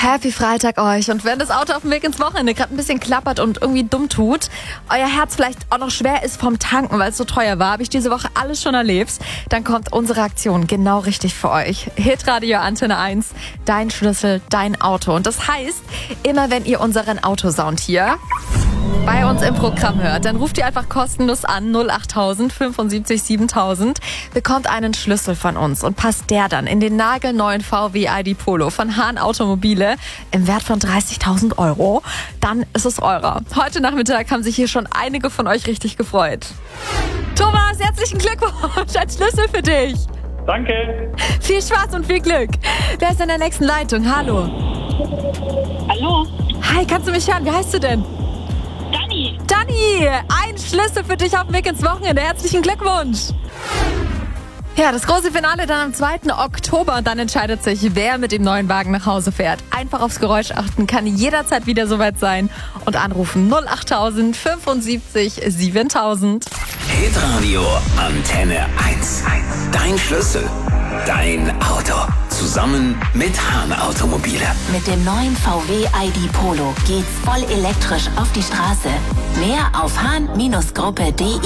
Happy Freitag euch. Und wenn das Auto auf dem Weg ins Wochenende gerade ein bisschen klappert und irgendwie dumm tut, euer Herz vielleicht auch noch schwer ist vom Tanken, weil es so teuer war, habe ich diese Woche alles schon erlebt, dann kommt unsere Aktion genau richtig für euch. Hitradio Antenne 1, dein Schlüssel, dein Auto. Und das heißt, immer wenn ihr unseren Autosound hier bei uns im Programm hört, dann ruft ihr einfach kostenlos an 08000 75 7000, bekommt einen Schlüssel von uns und passt der dann in den nagelneuen VW ID Polo von Hahn Automobile im Wert von 30.000 €, dann ist es eurer. Heute Nachmittag haben sich hier schon einige von euch richtig gefreut. Thomas, herzlichen Glückwunsch, ein Schlüssel für dich. Danke. Viel Spaß und viel Glück. Wer ist in der nächsten Leitung? Hallo. Hallo, Hi, kannst du mich hören? Wie heißt du denn? Dani. Dani, ein Schlüssel für dich auf dem Weg ins Wochenende. Herzlichen Glückwunsch. Ja, das große Finale dann am 2. Oktober und dann entscheidet sich, wer mit dem neuen Wagen nach Hause fährt. Einfach aufs Geräusch achten, kann jederzeit wieder soweit sein und anrufen 08000 75 7000. Hitradio Antenne 1. Dein Schlüssel, dein Auto. Zusammen mit Hahn Automobile. Mit dem neuen VW ID Polo geht's voll elektrisch auf die Straße. Mehr auf hahn-gruppe.de.